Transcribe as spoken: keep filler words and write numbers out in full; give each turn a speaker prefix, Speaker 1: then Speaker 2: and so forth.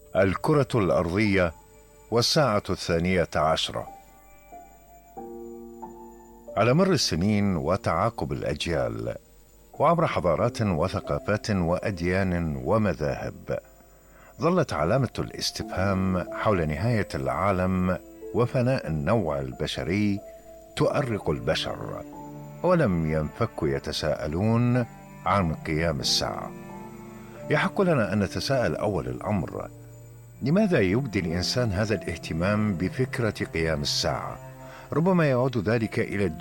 Speaker 1: الكرة الأرضية والساعة الثانية عشرة. على مر السنين وتعاقب الأجيال وعبر حضارات وثقافات وأديان ومذاهب، ظلت علامة الاستفهام حول نهاية العالم وفناء النوع البشري تؤرق البشر، ولم ينفكوا يتساءلون عن قيام الساعة. يحق لنا أن نتساءل أول الأمر: لماذا يبدي الإنسان هذا الاهتمام بفكرة قيام الساعة؟ ربما يعود ذلك إلى